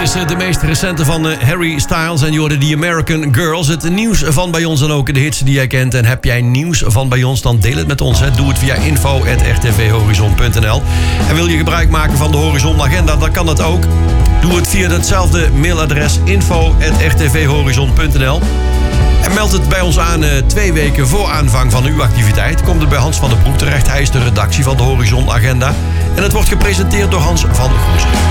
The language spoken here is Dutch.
is de meest recente van Harry Styles en je hoorde The American Girls. Het nieuws van bij ons en ook de hits die jij kent. En heb jij nieuws van bij ons, dan deel het met ons. Hè. Doe het via info@rtvhorizon.nl. En wil je gebruik maken van de Horizon Agenda, dan kan dat ook. Doe het via hetzelfde mailadres info@rtvhorizon.nl. En meld het bij ons aan 2 weken voor aanvang van uw activiteit. Komt het bij Hans van der Broek terecht. Hij is de redactie van de Horizon Agenda. En het wordt gepresenteerd door Hans van Goes.